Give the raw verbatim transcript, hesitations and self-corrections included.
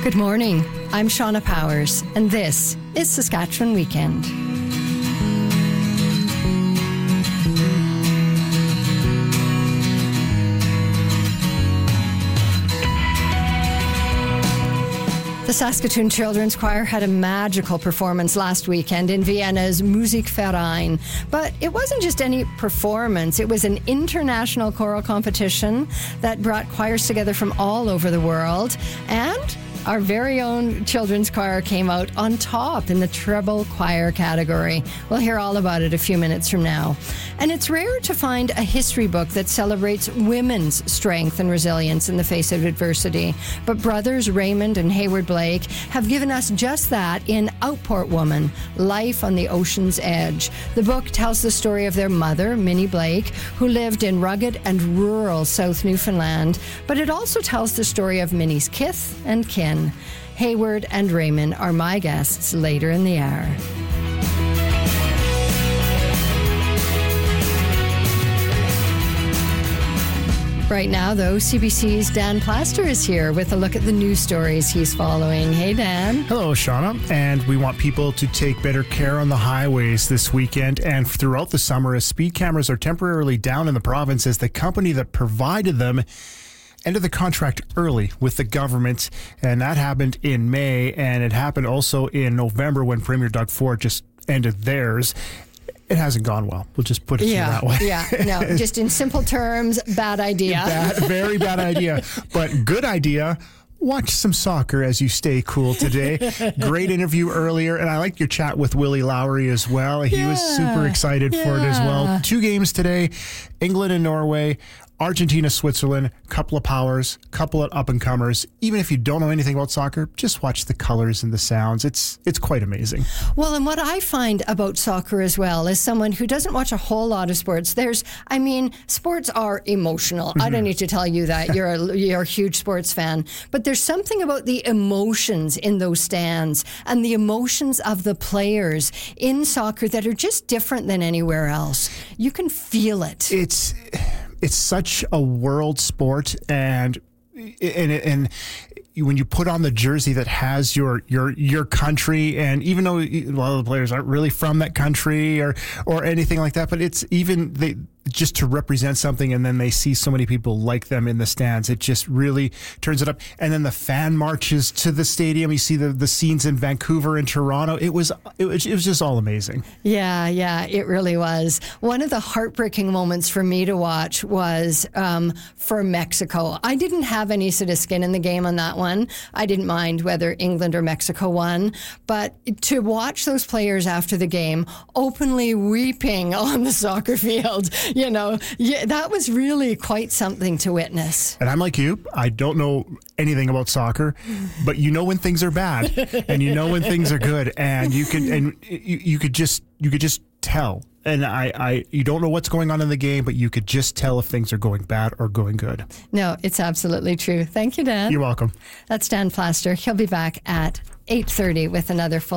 Good morning. I'm Shauna Powers, and this is Saskatchewan Weekend. The Saskatoon Children's Choir had a magical performance last weekend in Vienna's Musikverein. But it wasn't just any performance. It was an international choral competition that brought choirs together from all over the world. And our very own children's choir came out on top in the treble choir category. We'll hear all about it a few minutes from now. And it's rare to find a history book that celebrates women's strength and resilience in the face of adversity. But brothers Raymond and Hayward Blake have given us just that in Outport Woman, Life on the Ocean's Edge. The book tells the story of their mother, Minnie Blake, who lived in rugged and rural South Newfoundland. But it also tells the story of Minnie's kith and kin. Hayward and Raymond are my guests later in the hour. Right now, though, C B C's Dan Plaster is here with a look at the news stories he's following. Hey, Dan. Hello, Shauna. And we want people to take better care on the highways this weekend and throughout the summer as speed cameras are temporarily down in the province as the company that provided them ended the contract early with the government, and that happened in May, and it happened also in November when Premier Doug Ford just ended theirs. It hasn't gone well. We'll just put it yeah, that way. Yeah, no, just in simple terms, bad idea. Bad, very bad idea, but good idea. Watch some soccer as you stay cool today. Great interview earlier, and I liked your chat with Willie Lowry as well. He yeah, was super excited yeah. for it as well. Two games today, England and Norway. Argentina, Switzerland, couple of powers, couple of up-and-comers. Even if you don't know anything about soccer, just watch the colors and the sounds. It's it's quite amazing. Well, and what I find about soccer as well, as someone who doesn't watch a whole lot of sports, there's, I mean, sports are emotional. Mm-hmm. I don't need to tell you that. You're a, you're a huge sports fan. But there's something about the emotions in those stands and the emotions of the players in soccer that are just different than anywhere else. You can feel it. It's... It's such a world sport, and and and when you put on the jersey that has your your your country, and even though a lot of the players aren't really from that country or or anything like that, but it's even they just to represent something, and then they see so many people like them in the stands, it just really turns it up. And then the fan marches to the stadium. You see the the scenes in Vancouver and Toronto. It was it was, it was just all amazing. Yeah, yeah, it really was. One of the heartbreaking moments for me to watch was um, for Mexico. I didn't have any sort of skin in the game on that one. I didn't mind whether England or Mexico won, but to watch those players after the game openly weeping on the soccer field, you know, yeah, that was really quite something to witness. And I'm like you. I don't know anything about soccer, but you know when things are bad and you know when things are good, and you can and you, you could just you could just tell. And I, I, you don't know what's going on in the game, but you could just tell if things are going bad or going good. No, it's absolutely true. Thank you, Dan. You're welcome. That's Dan Plaster. He'll be back at eight thirty with another full